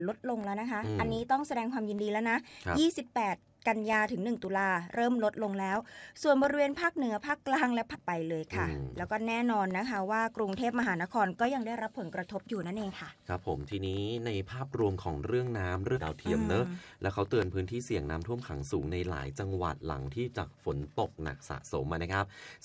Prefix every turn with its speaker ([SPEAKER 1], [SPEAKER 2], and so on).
[SPEAKER 1] ลดลงแล้วนะคะ
[SPEAKER 2] อืม
[SPEAKER 1] อันนี้ต้องแสดงความยินดีแล้วนะครับ 28 กันยาถึง 1 ตุลาเริ่มลดลงแล้ว ส่วนบริเวณภาคเหนือภาคกลางและภาคไปเลยค่ะ แล้วก็แน่นอนนะคะว่ากรุงเทพมหานครก็ยังได้รับผลกระทบอยู่นั่นเองค่ะ
[SPEAKER 2] ครับผมทีนี้ในภาพรวมของเรื่องน้ำเรื่องดาวเทียมเนอะแล้วเขาเตือนพื้นที่เสี่ยงน้ำท่วมขังสูงในหลายจังหวัดหลังที่จากฝนตกหนักสะสมมานะครับ